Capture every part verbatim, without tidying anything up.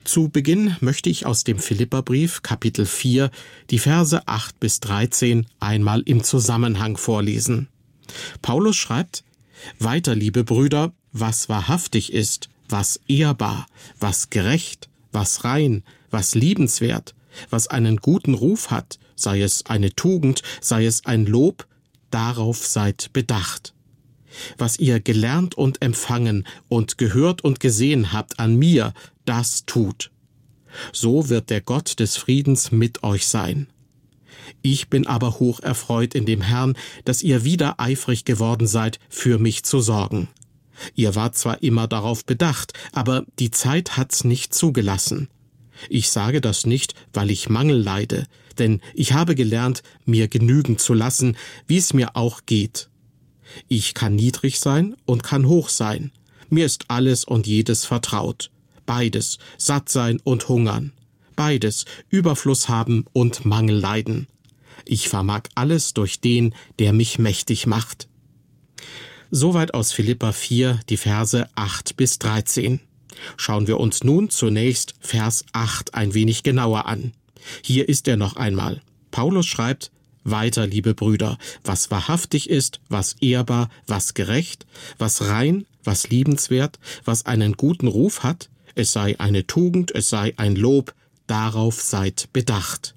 Zu Beginn möchte ich aus dem Philipperbrief, Kapitel vier, die Verse acht bis dreizehn einmal im Zusammenhang vorlesen. Paulus schreibt: Weiter, liebe Brüder, was wahrhaftig ist, was ehrbar, was gerecht, was rein, was liebenswert, was einen guten Ruf hat, sei es eine Tugend, sei es ein Lob, darauf seid bedacht. Was ihr gelernt und empfangen und gehört und gesehen habt an mir, das tut. So wird der Gott des Friedens mit euch sein. Ich bin aber hoch erfreut in dem Herrn, dass ihr wieder eifrig geworden seid, für mich zu sorgen. Ihr wart zwar immer darauf bedacht, aber die Zeit hat's nicht zugelassen. Ich sage das nicht, weil ich Mangel leide, denn ich habe gelernt, mir genügen zu lassen, wie es mir auch geht. Ich kann niedrig sein und kann hoch sein. Mir ist alles und jedes vertraut. Beides, satt sein und hungern. Beides, Überfluss haben und Mangel leiden. Ich vermag alles durch den, der mich mächtig macht. Soweit aus Philipper vier, die Verse acht bis dreizehn. Schauen wir uns nun zunächst Vers acht ein wenig genauer an. Hier ist er noch einmal. Paulus schreibt: Weiter, liebe Brüder, was wahrhaftig ist, was ehrbar, was gerecht, was rein, was liebenswert, was einen guten Ruf hat, es sei eine Tugend, es sei ein Lob, darauf seid bedacht.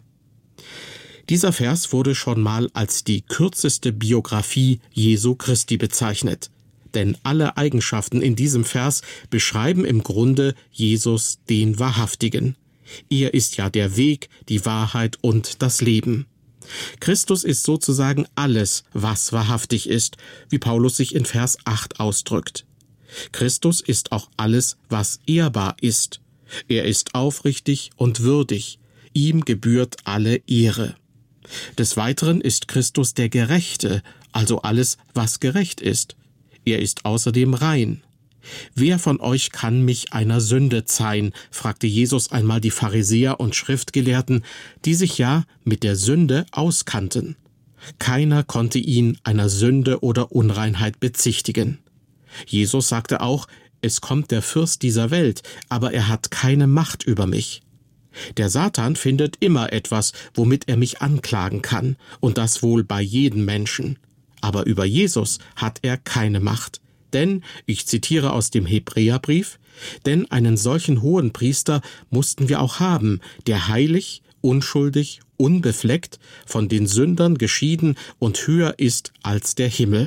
Dieser Vers wurde schon mal als die kürzeste Biografie Jesu Christi bezeichnet. Denn alle Eigenschaften in diesem Vers beschreiben im Grunde Jesus, den Wahrhaftigen. Er ist ja der Weg, die Wahrheit und das Leben. Christus ist sozusagen alles, was wahrhaftig ist, wie Paulus sich in Vers acht ausdrückt. Christus ist auch alles, was ehrbar ist. Er ist aufrichtig und würdig. Ihm gebührt alle Ehre. Des Weiteren ist Christus der Gerechte, also alles, was gerecht ist. Er ist außerdem rein. »Wer von euch kann mich einer Sünde zeihen?« fragte Jesus einmal die Pharisäer und Schriftgelehrten, die sich ja mit der Sünde auskannten. Keiner konnte ihn einer Sünde oder Unreinheit bezichtigen. Jesus sagte auch: »Es kommt der Fürst dieser Welt, aber er hat keine Macht über mich.« Der Satan findet immer etwas, womit er mich anklagen kann, und das wohl bei jedem Menschen. Aber über Jesus hat er keine Macht. Denn, ich zitiere aus dem Hebräerbrief, denn einen solchen Hohenpriester mussten wir auch haben, der heilig, unschuldig, unbefleckt, von den Sündern geschieden und höher ist als der Himmel.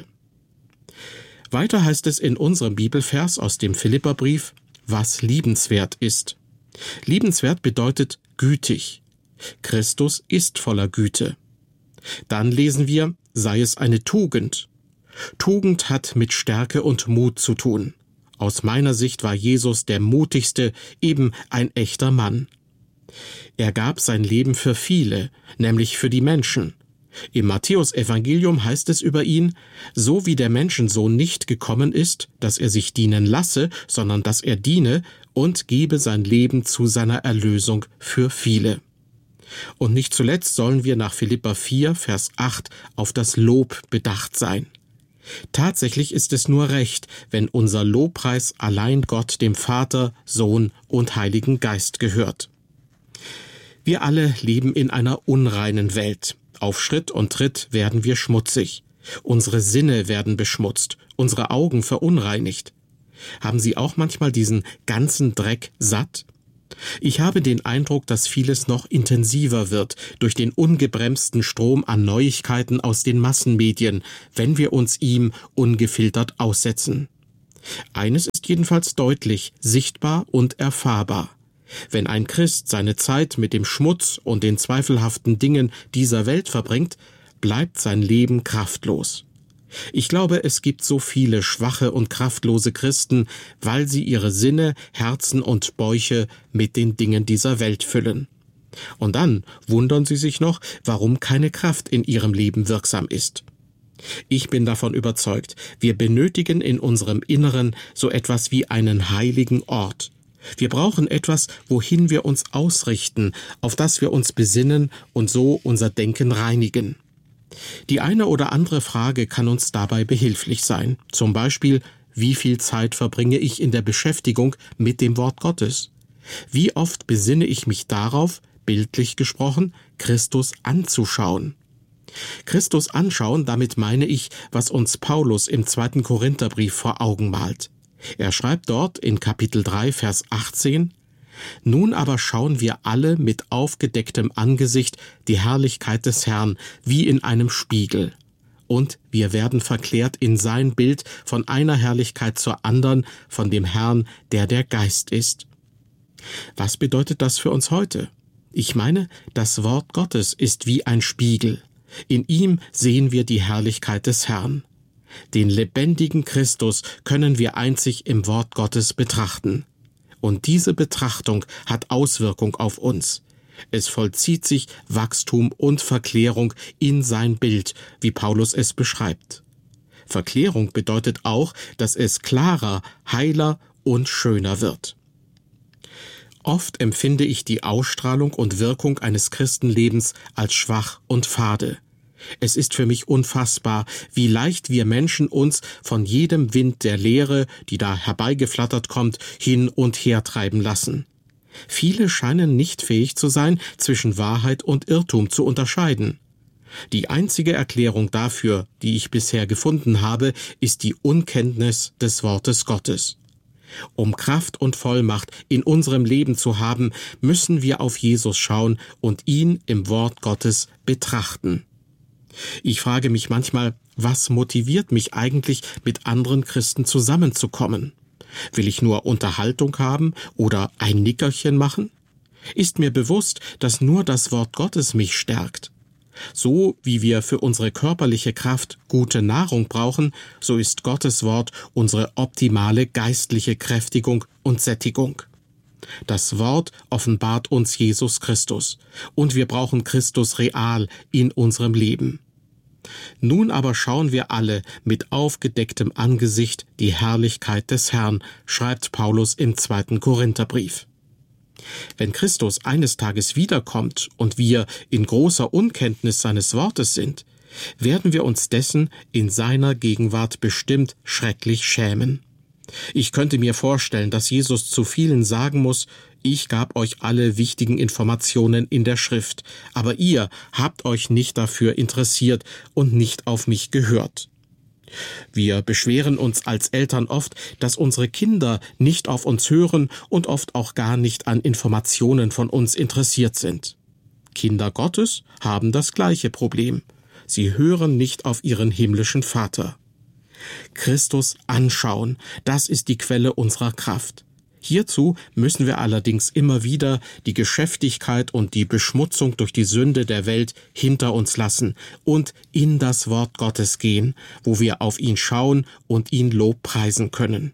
Weiter heißt es in unserem Bibelvers aus dem Philipperbrief, was liebenswert ist. Liebenswert bedeutet gütig. Christus ist voller Güte. Dann lesen wir, sei es eine Tugend. Tugend hat mit Stärke und Mut zu tun. Aus meiner Sicht war Jesus der mutigste, eben ein echter Mann. Er gab sein Leben für viele, nämlich für die Menschen. Im Matthäusevangelium heißt es über ihn: So wie der Menschensohn nicht gekommen ist, dass er sich dienen lasse, sondern dass er diene und gebe sein Leben zu seiner Erlösung für viele. Und nicht zuletzt sollen wir nach Philipper vier, Vers acht auf das Lob bedacht sein. Tatsächlich ist es nur recht, wenn unser Lobpreis allein Gott, dem Vater, Sohn und Heiligen Geist gehört. Wir alle leben in einer unreinen Welt. Auf Schritt und Tritt werden wir schmutzig. Unsere Sinne werden beschmutzt, unsere Augen verunreinigt. Haben Sie auch manchmal diesen ganzen Dreck satt? Ich habe den Eindruck, dass vieles noch intensiver wird durch den ungebremsten Strom an Neuigkeiten aus den Massenmedien, wenn wir uns ihm ungefiltert aussetzen. Eines ist jedenfalls deutlich, sichtbar und erfahrbar. Wenn ein Christ seine Zeit mit dem Schmutz und den zweifelhaften Dingen dieser Welt verbringt, bleibt sein Leben kraftlos. Ich glaube, es gibt so viele schwache und kraftlose Christen, weil sie ihre Sinne, Herzen und Bäuche mit den Dingen dieser Welt füllen. Und dann wundern sie sich noch, warum keine Kraft in ihrem Leben wirksam ist. Ich bin davon überzeugt, wir benötigen in unserem Inneren so etwas wie einen heiligen Ort. Wir brauchen etwas, wohin wir uns ausrichten, auf das wir uns besinnen und so unser Denken reinigen. Die eine oder andere Frage kann uns dabei behilflich sein. Zum Beispiel, wie viel Zeit verbringe ich in der Beschäftigung mit dem Wort Gottes? Wie oft besinne ich mich darauf, bildlich gesprochen, Christus anzuschauen. Christus anschauen, damit meine ich, was uns Paulus im zweiten Korintherbrief vor Augen malt. Er schreibt dort in Kapitel drei, Vers achtzehn, »Nun aber schauen wir alle mit aufgedecktem Angesicht die Herrlichkeit des Herrn wie in einem Spiegel. Und wir werden verklärt in sein Bild von einer Herrlichkeit zur anderen, von dem Herrn, der der Geist ist.« Was bedeutet das für uns heute? Ich meine, das Wort Gottes ist wie ein Spiegel. In ihm sehen wir die Herrlichkeit des Herrn. Den lebendigen Christus können wir einzig im Wort Gottes betrachten. Und diese Betrachtung hat Auswirkung auf uns. Es vollzieht sich Wachstum und Verklärung in sein Bild, wie Paulus es beschreibt. Verklärung bedeutet auch, dass es klarer, heiler und schöner wird. Oft empfinde ich die Ausstrahlung und Wirkung eines Christenlebens als schwach und fade. Es ist für mich unfassbar, wie leicht wir Menschen uns von jedem Wind der Lehre, die da herbeigeflattert kommt, hin und her treiben lassen. Viele scheinen nicht fähig zu sein, zwischen Wahrheit und Irrtum zu unterscheiden. Die einzige Erklärung dafür, die ich bisher gefunden habe, ist die Unkenntnis des Wortes Gottes. Um Kraft und Vollmacht in unserem Leben zu haben, müssen wir auf Jesus schauen und ihn im Wort Gottes betrachten. Ich frage mich manchmal, was motiviert mich eigentlich, mit anderen Christen zusammenzukommen? Will ich nur Unterhaltung haben oder ein Nickerchen machen? Ist mir bewusst, dass nur das Wort Gottes mich stärkt. So wie wir für unsere körperliche Kraft gute Nahrung brauchen, so ist Gottes Wort unsere optimale geistliche Kräftigung und Sättigung. Das Wort offenbart uns Jesus Christus, und wir brauchen Christus real in unserem Leben. Nun aber schauen wir alle mit aufgedecktem Angesicht die Herrlichkeit des Herrn, schreibt Paulus im zweiten Korintherbrief. Wenn Christus eines Tages wiederkommt und wir in großer Unkenntnis seines Wortes sind, werden wir uns dessen in seiner Gegenwart bestimmt schrecklich schämen. Ich könnte mir vorstellen, dass Jesus zu vielen sagen muss, ich gab euch alle wichtigen Informationen in der Schrift, aber ihr habt euch nicht dafür interessiert und nicht auf mich gehört. Wir beschweren uns als Eltern oft, dass unsere Kinder nicht auf uns hören und oft auch gar nicht an Informationen von uns interessiert sind. Kinder Gottes haben das gleiche Problem. Sie hören nicht auf ihren himmlischen Vater. Christus anschauen, das ist die Quelle unserer Kraft. Hierzu müssen wir allerdings immer wieder die Geschäftigkeit und die Beschmutzung durch die Sünde der Welt hinter uns lassen und in das Wort Gottes gehen, wo wir auf ihn schauen und ihn lobpreisen können.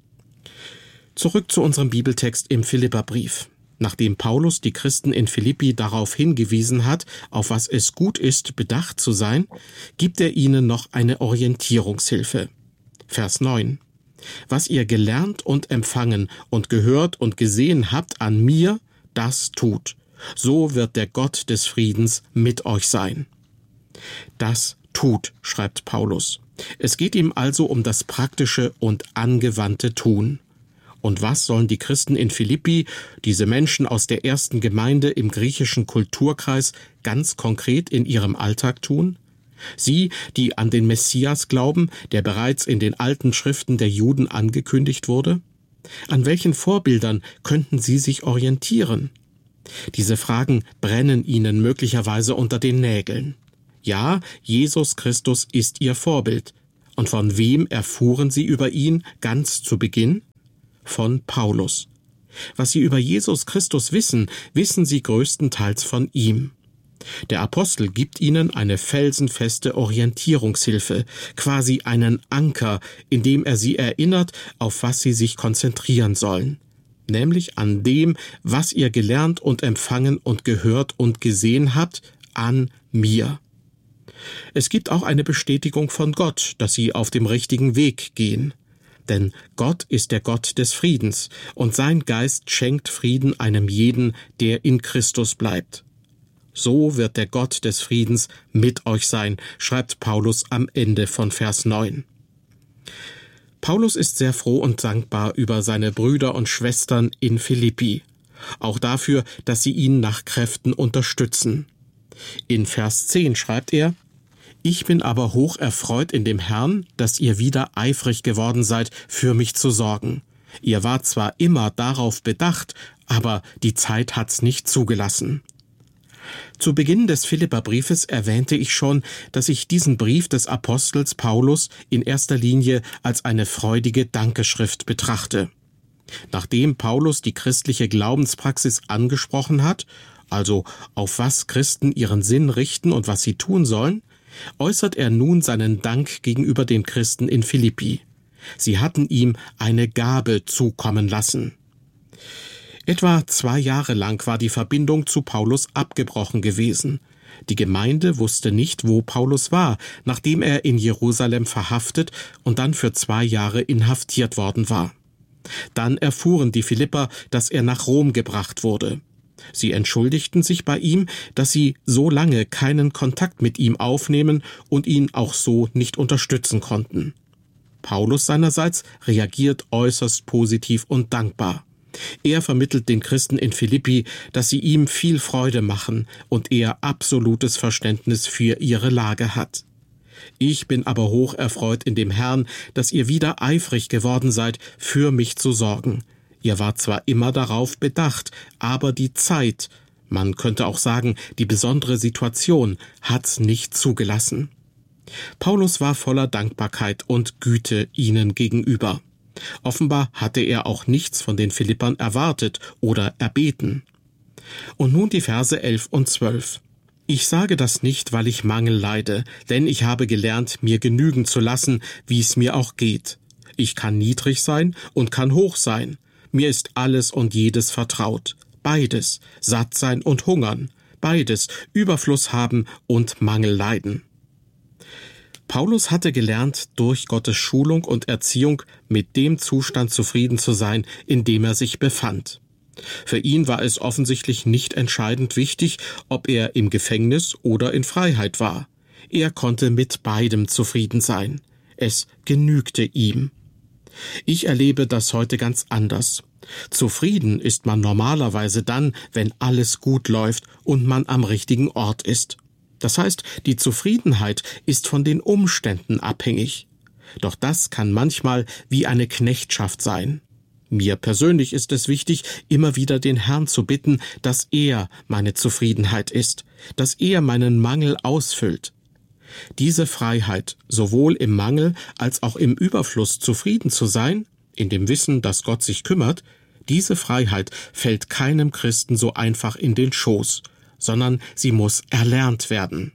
Zurück zu unserem Bibeltext im Philipperbrief. Nachdem Paulus die Christen in Philippi darauf hingewiesen hat, auf was es gut ist, bedacht zu sein, gibt er ihnen noch eine Orientierungshilfe. Vers neun. Was ihr gelernt und empfangen und gehört und gesehen habt an mir, das tut. So wird der Gott des Friedens mit euch sein. Das tut, schreibt Paulus. Es geht ihm also um das praktische und angewandte Tun. Und was sollen die Christen in Philippi, diese Menschen aus der ersten Gemeinde im griechischen Kulturkreis, ganz konkret in ihrem Alltag tun? Sie, die an den Messias glauben, der bereits in den alten Schriften der Juden angekündigt wurde? An welchen Vorbildern könnten sie sich orientieren? Diese Fragen brennen ihnen möglicherweise unter den Nägeln. Ja, Jesus Christus ist ihr Vorbild. Und von wem erfuhren sie über ihn ganz zu Beginn? Von Paulus. Was sie über Jesus Christus wissen, wissen sie größtenteils von ihm. Der Apostel gibt ihnen eine felsenfeste Orientierungshilfe, quasi einen Anker, indem er sie erinnert, auf was sie sich konzentrieren sollen, nämlich an dem, was ihr gelernt und empfangen und gehört und gesehen habt, an mir. Es gibt auch eine Bestätigung von Gott, dass sie auf dem richtigen Weg gehen. Denn Gott ist der Gott des Friedens, und sein Geist schenkt Frieden einem jeden, der in Christus bleibt. So wird der Gott des Friedens mit euch sein, schreibt Paulus am Ende von Vers neun. Paulus ist sehr froh und dankbar über seine Brüder und Schwestern in Philippi. auch dafür, dass sie ihn nach Kräften unterstützen. In Vers zehn schreibt er: Ich bin aber hoch erfreut in dem Herrn, dass ihr wieder eifrig geworden seid, für mich zu sorgen. Ihr wart zwar immer darauf bedacht, aber die Zeit hat's nicht zugelassen. Zu Beginn des Philipperbriefes erwähnte ich schon, dass ich diesen Brief des Apostels Paulus in erster Linie als eine freudige Dankeschrift betrachte. Nachdem Paulus die christliche Glaubenspraxis angesprochen hat, also auf was Christen ihren Sinn richten und was sie tun sollen, äußert er nun seinen Dank gegenüber den Christen in Philippi. Sie hatten ihm eine Gabe zukommen lassen. Etwa zwei Jahre lang war die Verbindung zu Paulus abgebrochen gewesen. Die Gemeinde wusste nicht, wo Paulus war, nachdem er in Jerusalem verhaftet und dann für zwei Jahre inhaftiert worden war. Dann erfuhren die Philipper, dass er nach Rom gebracht wurde. Sie entschuldigten sich bei ihm, dass sie so lange keinen Kontakt mit ihm aufnehmen und ihn auch so nicht unterstützen konnten. Paulus seinerseits reagiert äußerst positiv und dankbar. Er vermittelt den Christen in Philippi, dass sie ihm viel Freude machen und er absolutes Verständnis für ihre Lage hat. Ich bin aber hoch erfreut in dem Herrn, dass ihr wieder eifrig geworden seid, für mich zu sorgen. Ihr wart zwar immer darauf bedacht, aber die Zeit, man könnte auch sagen, die besondere Situation, hat's nicht zugelassen. Paulus war voller Dankbarkeit und Güte ihnen gegenüber. Offenbar hatte er auch nichts von den Philippern erwartet oder erbeten. Und nun die Verse elf und zwölf. Ich sage das nicht, weil ich Mangel leide, denn ich habe gelernt, mir genügen zu lassen, wie es mir auch geht. Ich kann niedrig sein und kann hoch sein. Mir ist alles und jedes vertraut. Beides, satt sein und hungern. Beides, Überfluss haben und Mangel leiden. Paulus hatte gelernt, durch Gottes Schulung und Erziehung mit dem Zustand zufrieden zu sein, in dem er sich befand. Für ihn war es offensichtlich nicht entscheidend wichtig, ob er im Gefängnis oder in Freiheit war. Er konnte mit beidem zufrieden sein. Es genügte ihm. Ich erlebe das heute ganz anders. Zufrieden ist man normalerweise dann, wenn alles gut läuft und man am richtigen Ort ist. Das heißt, die Zufriedenheit ist von den Umständen abhängig. Doch das kann manchmal wie eine Knechtschaft sein. Mir persönlich ist es wichtig, immer wieder den Herrn zu bitten, dass er meine Zufriedenheit ist, dass er meinen Mangel ausfüllt. Diese Freiheit, sowohl im Mangel als auch im Überfluss zufrieden zu sein, in dem Wissen, dass Gott sich kümmert, diese Freiheit fällt keinem Christen so einfach in den Schoß, sondern sie muss erlernt werden.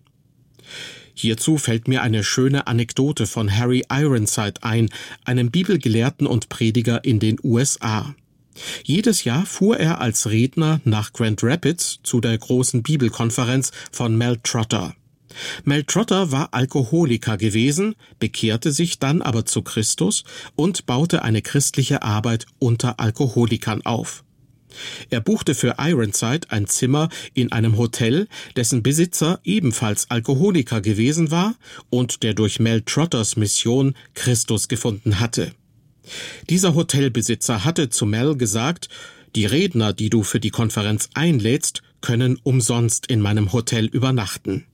Hierzu fällt mir eine schöne Anekdote von Harry Ironside ein, einem Bibelgelehrten und Prediger in den U S A. Jedes Jahr fuhr er als Redner nach Grand Rapids zu der großen Bibelkonferenz von Mel Trotter. Mel Trotter war Alkoholiker gewesen, bekehrte sich dann aber zu Christus und baute eine christliche Arbeit unter Alkoholikern auf. Er buchte für Ironside ein Zimmer in einem Hotel, dessen Besitzer ebenfalls Alkoholiker gewesen war und der durch Mel Trotters Mission Christus gefunden hatte. Dieser Hotelbesitzer hatte zu Mel gesagt, die Redner, die du für die Konferenz einlädst, können umsonst in meinem Hotel übernachten.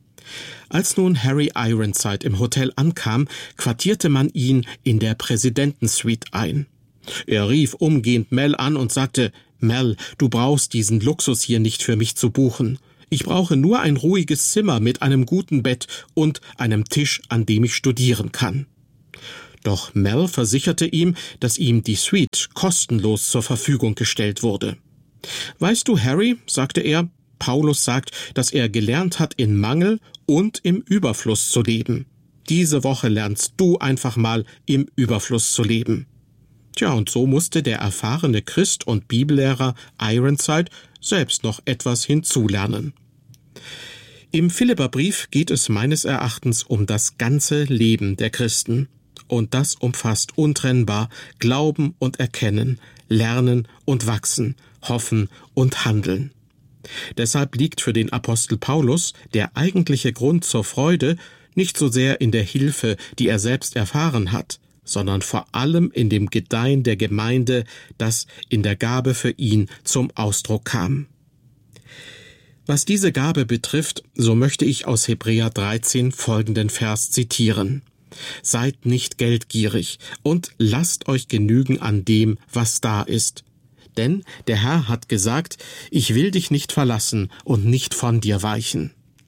Als nun Harry Ironside im Hotel ankam, quartierte man ihn in der Präsidentensuite ein. Er rief umgehend Mel an und sagte, Mel, du brauchst diesen Luxus hier nicht für mich zu buchen. Ich brauche nur ein ruhiges Zimmer mit einem guten Bett und einem Tisch, an dem ich studieren kann. Doch Mel versicherte ihm, dass ihm die Suite kostenlos zur Verfügung gestellt wurde. Weißt du, Harry, sagte er, Paulus sagt, dass er gelernt hat, in Mangel und im Überfluss zu leben. Diese Woche lernst du einfach mal, im Überfluss zu leben. Tja, und so musste der erfahrene Christ und Bibellehrer Ironside selbst noch etwas hinzulernen. Im Philipperbrief geht es meines Erachtens um das ganze Leben der Christen. Und das umfasst untrennbar Glauben und Erkennen, Lernen und Wachsen, Hoffen und Handeln. Deshalb liegt für den Apostel Paulus der eigentliche Grund zur Freude nicht so sehr in der Hilfe, die er selbst erfahren hat, sondern vor allem in dem Gedeihen der Gemeinde, das in der Gabe für ihn zum Ausdruck kam. Was diese Gabe betrifft, so möchte ich aus Hebräer dreizehn folgenden Vers zitieren. Seid nicht geldgierig und lasst euch genügen an dem, was da ist. Denn der Herr hat gesagt, ich will dich nicht verlassen und nicht von dir weichen.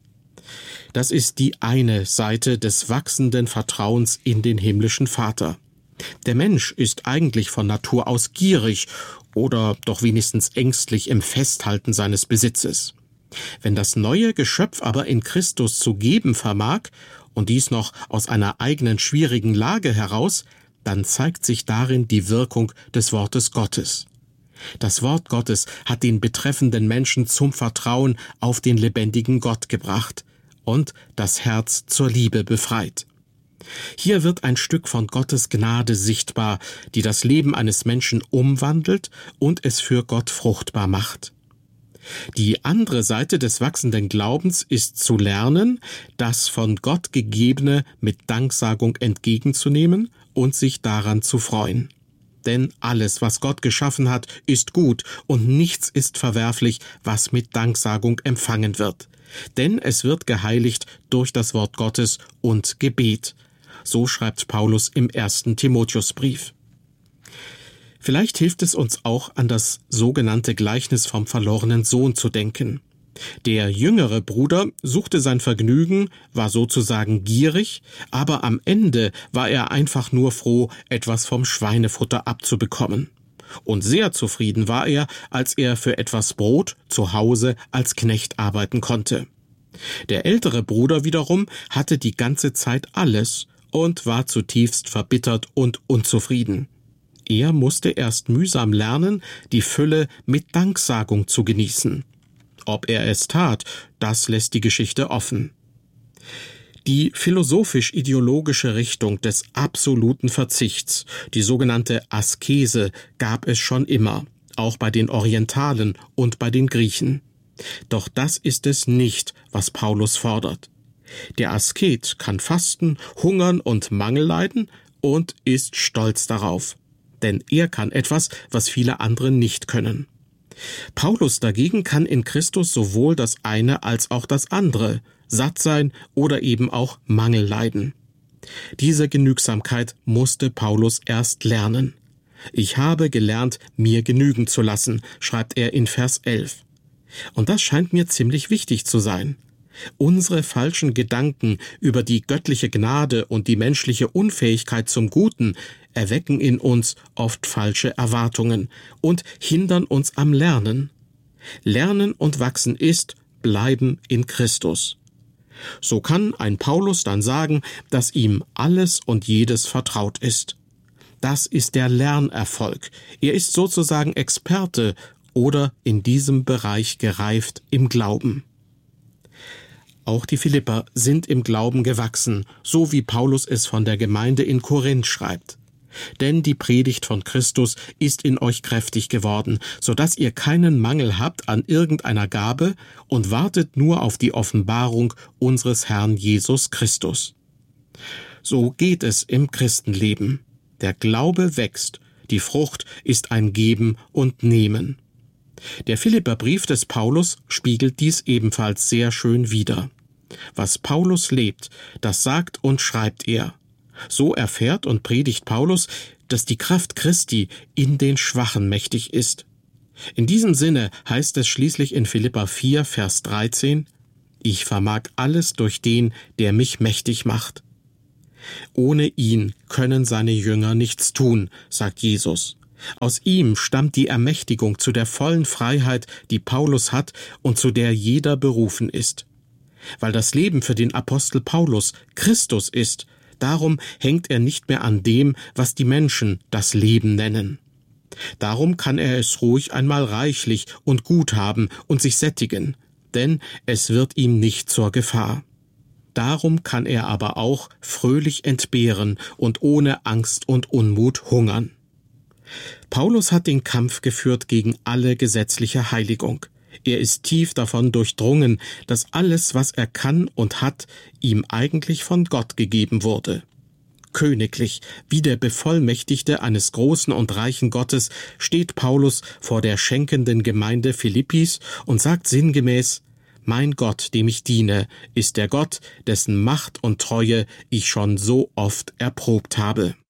Das ist die eine Seite des wachsenden Vertrauens in den himmlischen Vater. Der Mensch ist eigentlich von Natur aus gierig oder doch wenigstens ängstlich im Festhalten seines Besitzes. Wenn das neue Geschöpf aber in Christus zu geben vermag, und dies noch aus einer eigenen schwierigen Lage heraus, dann zeigt sich darin die Wirkung des Wortes Gottes. Das Wort Gottes hat den betreffenden Menschen zum Vertrauen auf den lebendigen Gott gebracht und das Herz zur Liebe befreit. Hier wird ein Stück von Gottes Gnade sichtbar, die das Leben eines Menschen umwandelt und es für Gott fruchtbar macht. Die andere Seite des wachsenden Glaubens ist zu lernen, das von Gott Gegebene mit Danksagung entgegenzunehmen und sich daran zu freuen. Denn alles, was Gott geschaffen hat, ist gut und nichts ist verwerflich, was mit Danksagung empfangen wird. Denn es wird geheiligt durch das Wort Gottes und Gebet. So schreibt Paulus im ersten Timotheusbrief. Vielleicht hilft es uns auch, an das sogenannte Gleichnis vom verlorenen Sohn zu denken. Der jüngere Bruder suchte sein Vergnügen, war sozusagen gierig, aber am Ende war er einfach nur froh, etwas vom Schweinefutter abzubekommen. Und sehr zufrieden war er, als er für etwas Brot zu Hause als Knecht arbeiten konnte. Der ältere Bruder wiederum hatte die ganze Zeit alles und war zutiefst verbittert und unzufrieden. Er musste erst mühsam lernen, die Fülle mit Danksagung zu genießen. Ob er es tat, das lässt die Geschichte offen. Die philosophisch-ideologische Richtung des absoluten Verzichts, die sogenannte Askese, gab es schon immer, auch bei den Orientalen und bei den Griechen. Doch das ist es nicht, was Paulus fordert. Der Asket kann fasten, hungern und Mangel leiden und ist stolz darauf. Denn er kann etwas, was viele andere nicht können. Paulus dagegen kann in Christus sowohl das eine als auch das andere, satt sein oder eben auch Mangel leiden. Diese Genügsamkeit musste Paulus erst lernen. Ich habe gelernt, mir genügen zu lassen, schreibt er in Vers elf. Und das scheint mir ziemlich wichtig zu sein. Unsere falschen Gedanken über die göttliche Gnade und die menschliche Unfähigkeit zum Guten erwecken in uns oft falsche Erwartungen und hindern uns am Lernen. Lernen und wachsen ist Bleiben in Christus. So kann ein Paulus dann sagen, dass ihm alles und jedes vertraut ist. Das ist der Lernerfolg. Er ist sozusagen Experte oder in diesem Bereich gereift im Glauben. Auch die Philipper sind im Glauben gewachsen, so wie Paulus es von der Gemeinde in Korinth schreibt. Denn die Predigt von Christus ist in euch kräftig geworden, so dass ihr keinen Mangel habt an irgendeiner Gabe und wartet nur auf die Offenbarung unseres Herrn Jesus Christus. So geht es im Christenleben. Der Glaube wächst, die Frucht ist ein Geben und Nehmen. Der Philipperbrief des Paulus spiegelt dies ebenfalls sehr schön wider. Was Paulus lebt, das sagt und schreibt er. So erfährt und predigt Paulus, dass die Kraft Christi in den Schwachen mächtig ist. In diesem Sinne heißt es schließlich in Philipper vier, Vers dreizehn, ich vermag alles durch den, der mich mächtig macht. Ohne ihn können seine Jünger nichts tun, sagt Jesus. Aus ihm stammt die Ermächtigung zu der vollen Freiheit, die Paulus hat und zu der jeder berufen ist. Weil das Leben für den Apostel Paulus Christus ist, darum hängt er nicht mehr an dem, was die Menschen das Leben nennen. Darum kann er es ruhig einmal reichlich und gut haben und sich sättigen, denn es wird ihm nicht zur Gefahr. Darum kann er aber auch fröhlich entbehren und ohne Angst und Unmut hungern. Paulus hat den Kampf geführt gegen alle gesetzliche Heiligung. Er ist tief davon durchdrungen, dass alles, was er kann und hat, ihm eigentlich von Gott gegeben wurde. Königlich, wie der Bevollmächtigte eines großen und reichen Gottes, steht Paulus vor der schenkenden Gemeinde Philippis und sagt sinngemäß: Mein Gott, dem ich diene, ist der Gott, dessen Macht und Treue ich schon so oft erprobt habe.